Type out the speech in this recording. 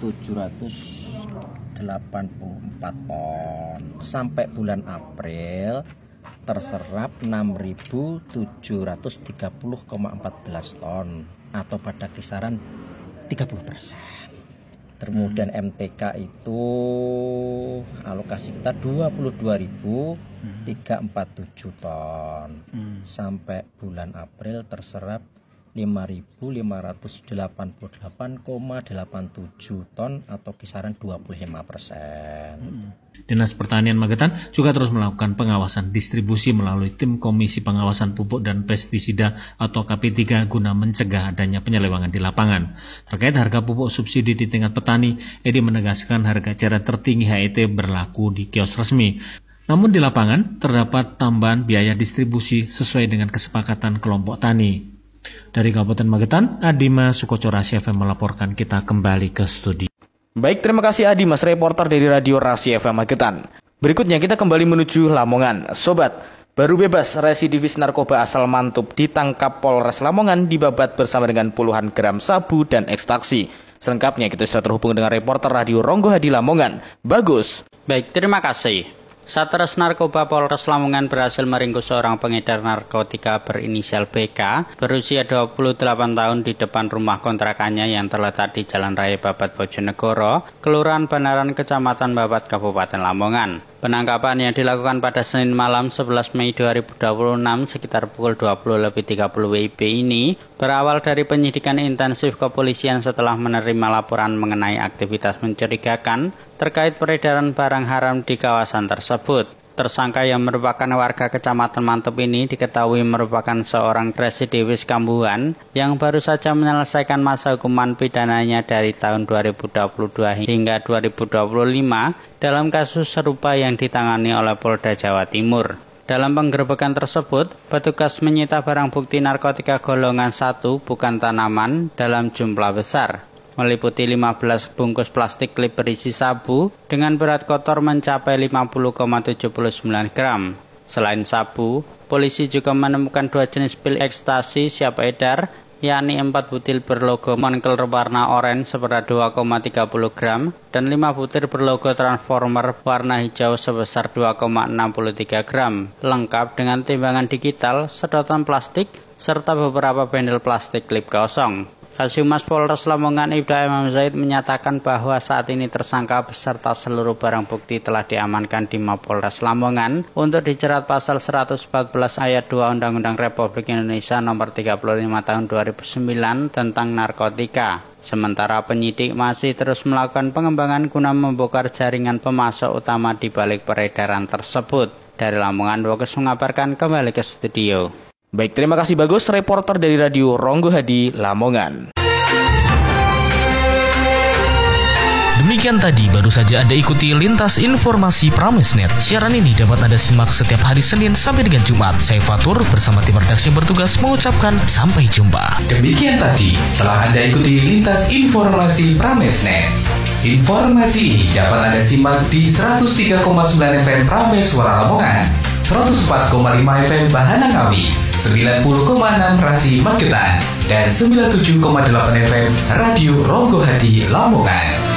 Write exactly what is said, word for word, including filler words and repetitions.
tujuh ratus delapan puluh empat ton. Sampai bulan April terserap enam ribu tujuh ratus tiga puluh koma empat belas ton atau pada kisaran tiga puluh persen. Kemudian M T K itu alokasi kita dua puluh dua ribu tiga ratus empat puluh tujuh ton. Sampai bulan April terserap lima ribu lima ratus delapan puluh delapan koma delapan tujuh ton atau kisaran dua puluh lima persen. Dinas Pertanian Magetan juga terus melakukan pengawasan distribusi melalui tim Komisi Pengawasan Pupuk dan Pestisida atau K P tiga guna mencegah adanya penyelewengan di lapangan. Terkait harga pupuk subsidi di tingkat petani, Edi menegaskan harga eceran tertinggi H E T berlaku di kios resmi. Namun di lapangan terdapat tambahan biaya distribusi sesuai dengan kesepakatan kelompok tani. Dari Kabupaten Magetan, Adima Sukoco Rasi F M melaporkan. Kita kembali ke studio. Baik, terima kasih Adimas, reporter dari Radio Rasi F M Magetan. Berikutnya kita kembali menuju Lamongan. Sobat, baru bebas residivis narkoba asal Mantub ditangkap Polres Lamongan dibabat bersama dengan puluhan gram sabu dan ekstasi. Selengkapnya kita sudah terhubung dengan reporter Radio Ronggo Hadi Lamongan. Bagus. Baik, terima kasih. Satres Narkoba Polres Lamongan berhasil meringkus seorang pengedar narkotika berinisial B K berusia dua puluh delapan tahun di depan rumah kontrakannya yang terletak di Jalan Raya Babat Bojonegoro, Kelurahan Banaran, Kecamatan Babat, Kabupaten Lamongan. Penangkapan yang dilakukan pada Senin malam sebelas Mei dua ribu dua puluh enam sekitar pukul dua puluh lebih tiga puluh W I B ini berawal dari penyidikan intensif kepolisian setelah menerima laporan mengenai aktivitas mencurigakan terkait peredaran barang haram di kawasan tersebut. Tersangka yang merupakan warga Kecamatan Mantub ini diketahui merupakan seorang residivis kambuhan yang baru saja menyelesaikan masa hukuman pidananya dari tahun dua ribu dua puluh dua hingga dua ribu dua puluh lima dalam kasus serupa yang ditangani oleh Polda Jawa Timur. Dalam penggerebekan tersebut, petugas menyita barang bukti narkotika golongan satu bukan tanaman dalam jumlah besar, meliputi lima belas bungkus plastik klip berisi sabu dengan berat kotor mencapai lima puluh koma tujuh sembilan gram. Selain sabu, polisi juga menemukan dua jenis pil ekstasi siap edar, yakni empat butir berlogo Moncler warna oranye seberat dua koma tiga puluh gram dan lima butir berlogo Transformer warna hijau sebesar dua koma enam tiga gram, lengkap dengan timbangan digital, sedotan plastik, serta beberapa bendel plastik klip kosong. Kasihumas Polres Lamongan Ibda Imam Zaid menyatakan bahwa saat ini tersangka beserta seluruh barang bukti telah diamankan di Mapolres Lamongan untuk dijerat pasal seratus empat belas ayat dua Undang-Undang Republik Indonesia nomor tiga puluh lima tahun dua ribu sembilan tentang narkotika. Sementara penyidik masih terus melakukan pengembangan guna membongkar jaringan pemasok utama di balik peredaran tersebut. Dari Lamongan, Bagus mengabarkan. Kembali ke studio. Baik, terima kasih Bagus, reporter dari Radio Ronggo Hadi Lamongan. Demikian tadi baru saja Anda ikuti Lintas Informasi Pramesnet. Siaran ini dapat Anda simak setiap hari Senin sampai dengan Jumat. Saya Fatur bersama tim redaksi bertugas mengucapkan sampai jumpa. Demikian tadi telah Anda ikuti Lintas Informasi Pramesnet. Informasi ini dapat Anda simak di seratus tiga koma sembilan F M Prames Suara Lamongan, seratus empat koma lima F M Bahana Ngawi, sembilan puluh koma enam Rasi Magetan, dan sembilan puluh tujuh koma delapan F M Radio Ronggo Hadi Lamongan.